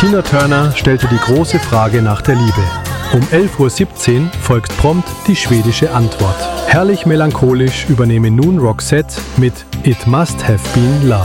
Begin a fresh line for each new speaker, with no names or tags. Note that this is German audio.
Tina Turner stellte die große Frage nach der Liebe. Um 11:17 Uhr folgt prompt die schwedische Antwort. Herrlich melancholisch übernehme nun Roxette mit It Must Have Been Love.